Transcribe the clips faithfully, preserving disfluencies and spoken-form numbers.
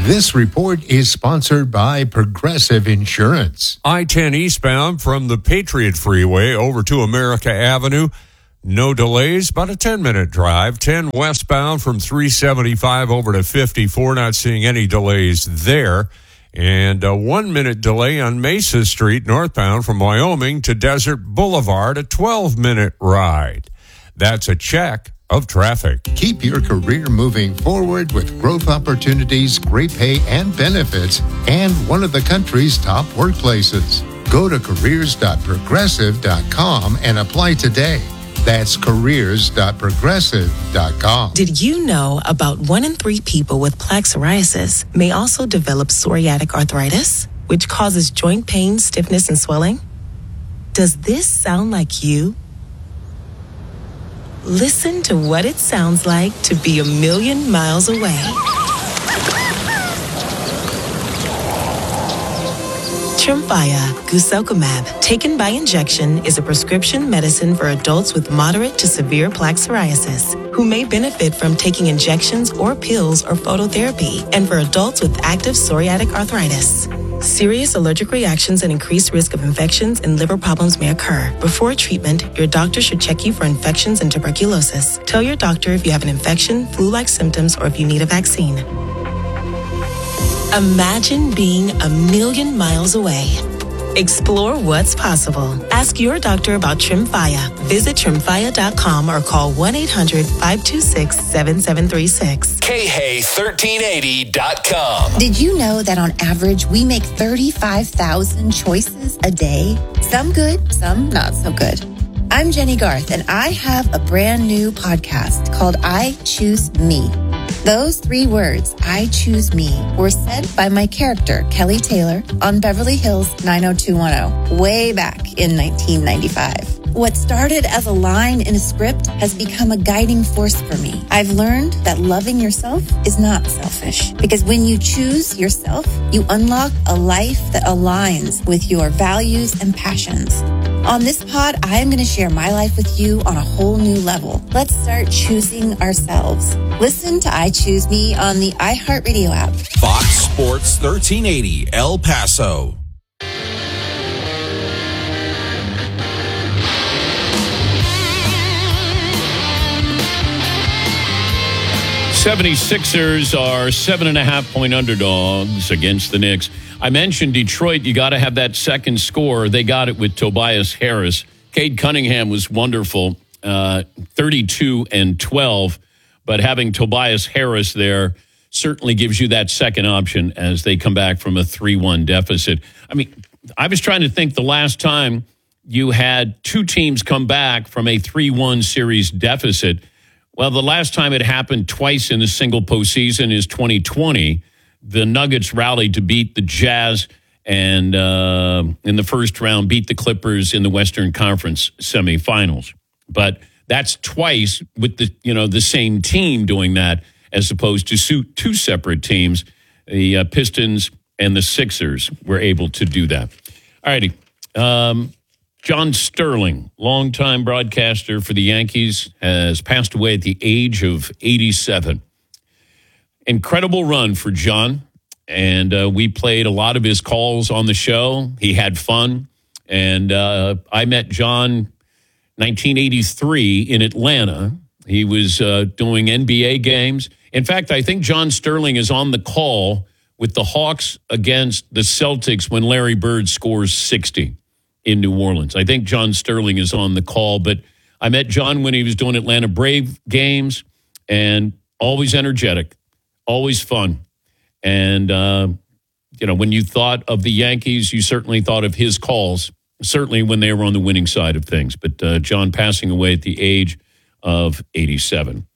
This report is sponsored by Progressive Insurance. I ten eastbound from the Patriot Freeway over to America Avenue. No delays, about a ten-minute drive. ten westbound from three seventy-five over to fifty-four. Not seeing any delays there. And a one-minute delay on Mesa Street northbound from Wyoming to Desert Boulevard, a twelve-minute ride. That's a check of traffic. Keep your career moving forward with growth opportunities, great pay and benefits, and one of the country's top workplaces. Go to careers dot progressive dot com and apply today. That's careers dot progressive dot com. Did you know about one in three people with plaque psoriasis may also develop psoriatic arthritis, which causes joint pain, stiffness, and swelling? Does this sound like you? Listen to what it sounds like to be a million miles away. Tremfya guselkumab, taken by injection, is a prescription medicine for adults with moderate to severe plaque psoriasis who may benefit from taking injections or pills or phototherapy, and for adults with active psoriatic arthritis. Serious allergic reactions and increased risk of infections and liver problems may occur. Before treatment, your doctor should check you for infections and tuberculosis. Tell your doctor if you have an infection, flu-like symptoms, or if you need a vaccine. Imagine being a million miles away. Explore what's possible. Ask your doctor about Tremfya. Visit tremfya dot com or call one eight hundred five two six seven seven three six. K H A thirteen eighty dot com. Did you know that on average we make thirty-five thousand choices a day? Some good, some not so good. I'm Jenny Garth, and I have a brand new podcast called I Choose Me. Those three words, I choose me, were said by my character, Kelly Taylor, on Beverly Hills nine oh two one oh, way back in nineteen ninety-five. What started as a line in a script has become a guiding force for me. I've learned that loving yourself is not selfish, because when you choose yourself, you unlock a life that aligns with your values and passions. On this pod, I am going to share my life with you on a whole new level. Let's start choosing ourselves. Listen to I Choose Me on the iHeartRadio app. Fox Sports thirteen eighty, El Paso. seventy-sixers are seven and a half point underdogs against the Knicks. I mentioned Detroit, you got to have that second score. They got it with Tobias Harris. Cade Cunningham was wonderful, uh, thirty-two and twelve. But having Tobias Harris there certainly gives you that second option as they come back from a three one deficit. I mean, I was trying to think the last time you had two teams come back from a three one series deficit. Well, the last time it happened twice in a single postseason is twenty twenty. The Nuggets rallied to beat the Jazz and uh, in the first round beat the Clippers in the Western Conference semifinals. But that's twice with the you know the same team doing that, as opposed to two separate teams. The uh, Pistons and the Sixers were able to do that. All righty. Um, John Sterling, longtime broadcaster for the Yankees, has passed away at the age of eighty-seven. Incredible run for John, and uh, we played a lot of his calls on the show. He had fun, and uh, I met John nineteen eighty-three in Atlanta. He was uh, doing N B A games. In fact, I think John Sterling is on the call with the Hawks against the Celtics when Larry Bird scores sixty in New Orleans. I think John Sterling is on the call, but I met John when he was doing Atlanta Brave games, and always energetic, always fun. And, uh, you know, when you thought of the Yankees, you certainly thought of his calls, certainly when they were on the winning side of things. But uh, John passing away at the age of eighty-seven.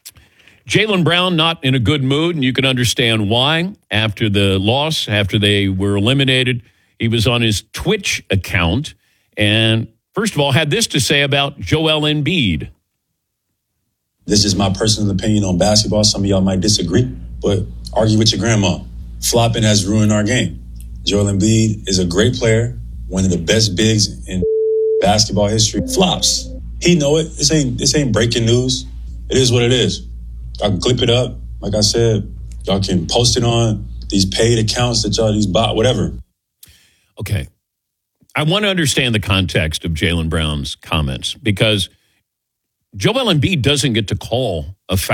Jaylen Brown not in a good mood, and you can understand why. After the loss, after they were eliminated, he was on his Twitch account and, first of all, had this to say about Joel Embiid. This is my personal opinion on basketball. Some of y'all might disagree, but argue with your grandma. Flopping has ruined our game. Joel Embiid is a great player, one of the best bigs in basketball history. Flops. He know it. This ain't this ain't breaking news. It is what it is. I can clip it up. Like I said, y'all can post it on these paid accounts that y'all, these bot, whatever. Okay. I want to understand the context of Jaylen Brown's comments because Joel Embiid doesn't get to call a foul.